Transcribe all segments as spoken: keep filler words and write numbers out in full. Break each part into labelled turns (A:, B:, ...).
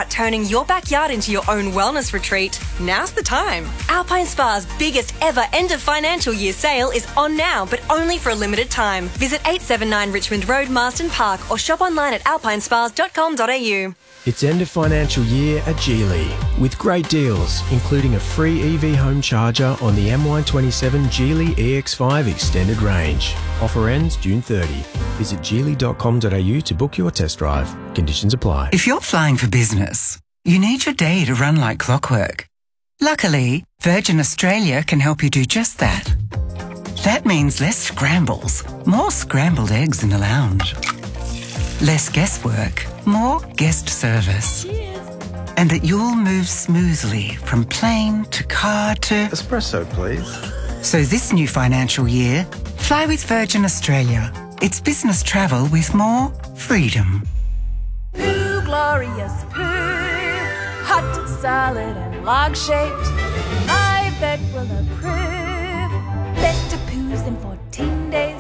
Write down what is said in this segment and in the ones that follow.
A: about turning your backyard into your own wellness retreat, now's the time. Alpine Spa's biggest ever end of financial year sale is on now, but only for a limited time. Visit eight seventy-nine Richmond Road, Marsden Park, or shop online at alpine spas dot com dot a u.
B: It's end of financial year at Geely, with great deals, including a free E V home charger on the M Y twenty-seven Geely E X five Extended Range. Offer ends June thirtieth. Visit geely dot com dot a u to book your test drive. Conditions apply.
C: If you're flying for business, you need your day to run like clockwork. Luckily, Virgin Australia can help you do just that. That means less scrambles, more scrambled eggs in the lounge. Less guesswork, more guest service. Cheers. And that you'll move smoothly from plane to car to...
D: Espresso, please.
C: So this new financial year, fly with Virgin Australia. It's business travel with more freedom.
E: Poo, glorious poo. Hot, solid and log-shaped. My vet will approve. Better poos in fourteen days.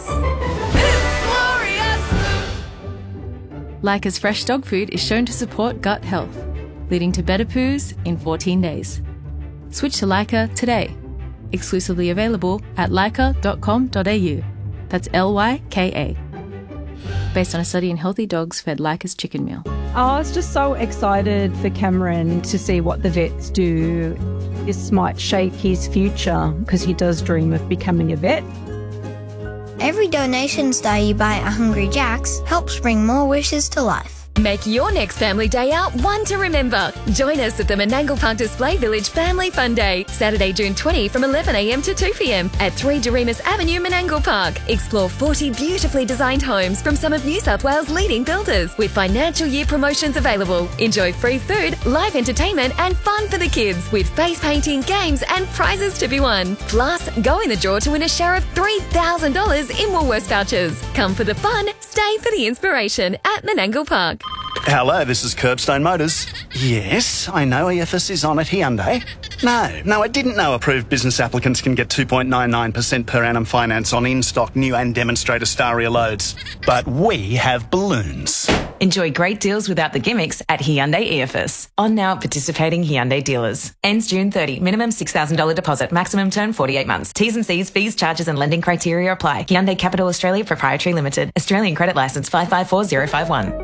F: Leica's fresh dog food is shown to support gut health, leading to better poos in fourteen days. Switch to Leica today. Exclusively available at leica dot com dot a u. That's L Y K A. Based on a study in healthy dogs fed Leica's chicken meal.
G: I was just so excited for Cameron to see what the vets do. This might shape his future because he does dream of becoming a vet.
H: Every donation star you buy at Hungry Jack's helps bring more wishes to life.
I: Make your next family day out one to remember. Join us at the Menangle Park Display Village Family Fun Day, Saturday, June twentieth from eleven a m to two p m at three Doremus Avenue, Menangle Park. Explore forty beautifully designed homes from some of New South Wales' leading builders with financial year promotions available. Enjoy free food, live entertainment and fun for the kids with face painting, games and prizes to be won. Plus, go in the draw to win a share of three thousand dollars in Woolworths vouchers. Come for the fun, stay for the inspiration at Menangle Park.
J: Hello, this is Curbstone Motors. Yes, I know E F S is on at Hyundai. No, no, I didn't know approved business applicants can get two point nine nine percent per annum finance on in-stock new and demonstrator Staria loads. But we have balloons.
K: Enjoy great deals without the gimmicks at Hyundai E F S. On now at participating Hyundai dealers. Ends June thirtieth. Minimum six thousand dollars deposit. Maximum term forty-eight months. T's and C's, fees, charges and lending criteria apply. Hyundai Capital Australia Proprietary Limited. Australian Credit Licence five five four zero five one.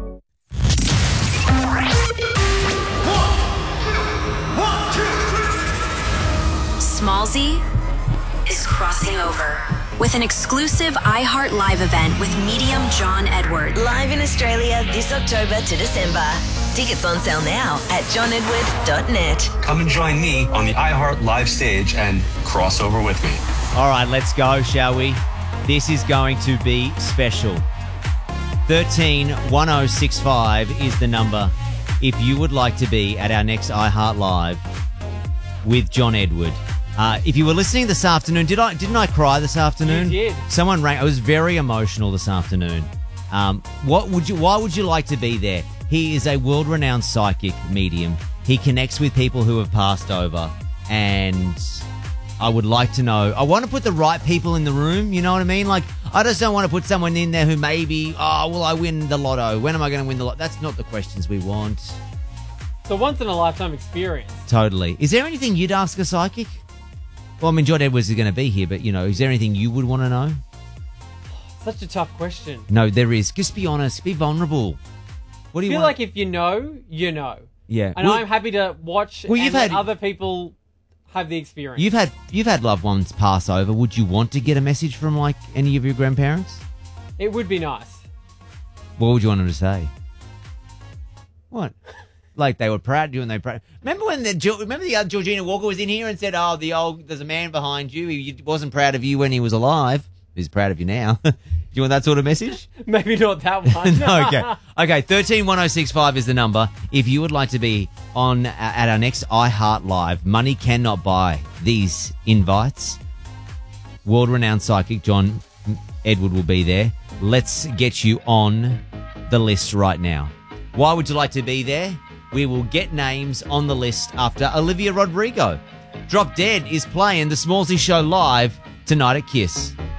L: Smallsy is crossing over with an exclusive iHeart Live event with medium John Edward.
M: Live in Australia this October to December. Tickets on sale now at john edward dot net.
N: Come and join me on the iHeart Live stage and cross over with me.
O: All right, let's go, shall we? This is going to be special. thirteen one oh six five is the number if you would like to be at our next iHeart Live with John Edward. Uh, if you were listening this afternoon, did I didn't I cry this afternoon?
P: You did.
O: Someone rang. I was very emotional this afternoon. Um, what would you? Why would you like to be there? He is a world-renowned psychic medium. He connects with people who have passed over, and I would like to know. I want to put the right people in the room. You know what I mean? Like, I just don't want to put someone in there who maybe, oh, will I win the lotto? When am I going to win the lotto? That's not the questions we want.
P: It's a once-in-a-lifetime experience.
O: Totally. Is there anything you'd ask a psychic? Well, I mean, John Edwards is going to be here, but, you know, is there anything you would want to know?
P: Such a tough question.
O: No, there is. Just be honest. Be vulnerable. What do
P: I
O: you
P: feel
O: want?
P: like if you know, you know.
O: Yeah.
P: And
O: Well-
P: I'm happy to watch
O: Well,
P: and
O: you've
P: let
O: had-
P: other people have the experience.
O: You've had you've had loved ones pass over. Would you want to get a message from, like, any of your grandparents?
P: It would be nice.
O: What would you want them to say? What? Like they were proud of you and they proud. Remember when the Geo- remember the other Georgina Walker was in here and said, "Oh, the old there's a man behind you. He wasn't proud of you when he was alive. He's proud of you now." Do you want that sort of message?
P: Maybe not that one.
O: No, okay. Okay, thirteen one oh six five is the number. If you would like to be on uh, at our next iHeart Live, money cannot buy these invites. World-renowned psychic John Edward will be there. Let's get you on the list right now. Why would you like to be there? We will get names on the list after Olivia Rodrigo. Drop Dead is playing the Smallsy Show live tonight at Kiss.